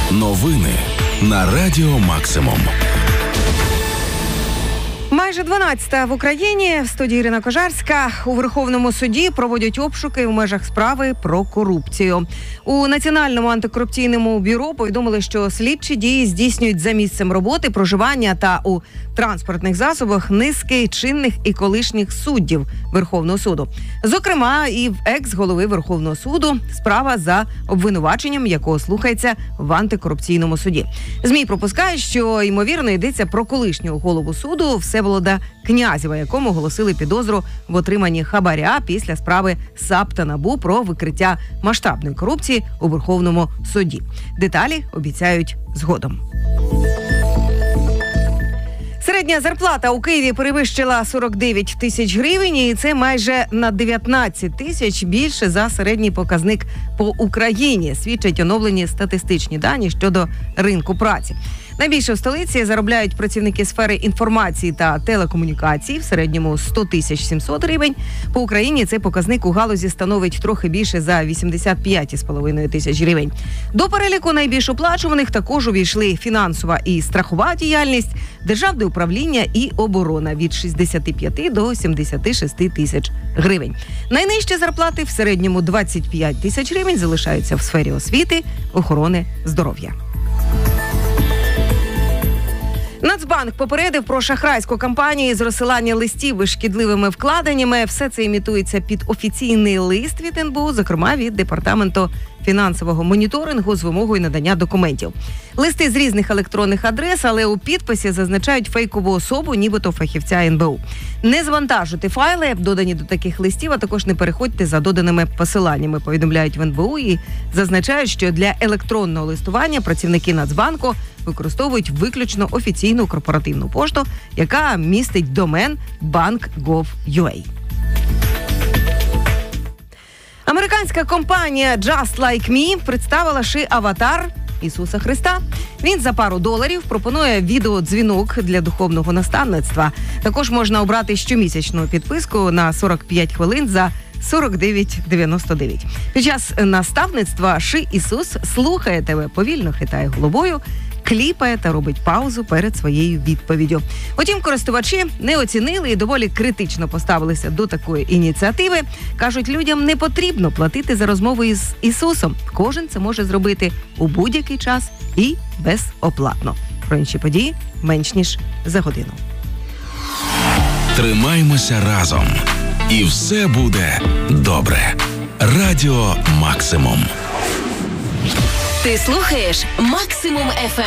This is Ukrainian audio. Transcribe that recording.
Новини на Радіо Максимум. Майже 12-та в Україні. В студії Ірина Кожарська. У Верховному суді проводять обшуки в межах справи про корупцію. У Національному антикорупційному бюро повідомили, що слідчі дії здійснюють за місцем роботи, проживання та у транспортних засобах низки чинних і колишніх суддів Верховного суду. Зокрема, і в екс-голови Верховного суду, справа за обвинуваченням якого слухається в антикорупційному суді. ЗМІ пропускають, що, ймовірно, йдеться про колишнього голову суду Всеволода Князєва, якому оголосили підозру в отриманні хабаря після справи САП та НАБУ про викриття масштабної корупції у Верховному суді. Деталі обіцяють згодом. Середня зарплата у Києві перевищила 49 тисяч гривень, і це майже на 19 тисяч більше за середній показник по Україні, свідчать оновлені статистичні дані щодо ринку праці. Найбільше в столиці заробляють працівники сфери інформації та телекомунікацій, в середньому 100 тисяч 700 гривень. По Україні цей показник у галузі становить трохи більше за 85,5 тисяч гривень. До переліку найбільш оплачуваних також увійшли фінансова і страхова діяльність, державне управління і оборона від 65 до 76 тисяч гривень. Найнижчі зарплати в середньому 25 тисяч гривень залишаються в сфері освіти, охорони здоров'я. Нацбанк попередив про шахрайську кампанію з розсилання листів із шкідливими вкладеннями. Все це імітується під офіційний лист від НБУ, зокрема від Департаменту фінансового моніторингу з вимогою надання документів. Листи з різних електронних адрес, але у підписі зазначають фейкову особу, нібито фахівця НБУ. Не завантажуйте файли, додані до таких листів, а також не переходьте за доданими посиланнями, повідомляють в НБУ і зазначають, що для електронного листування працівники Нацбанку використовують виключно офіційну корпоративну пошту, яка містить домен bank.gov.ua. Американська компанія Just Like Me представила аватар Ісуса Христа. Він за пару доларів пропонує відеодзвінок для духовного наставництва. Також можна обрати щомісячну підписку на 45 хвилин за $49.99. Під час наставництва Ісус слухає тебе, повільно хитає головою, кліпає та робить паузу перед своєю відповіддю. Утім, користувачі не оцінили і доволі критично поставилися до такої ініціативи. Кажуть, людям не потрібно платити за розмову із Ісусом. Кожен це може зробити у будь-який час і безоплатно. Про інші події менш ніж за годину. Тримаймося разом. І все буде добре. Радіо Максимум. Ти слухаєш Максимум FM.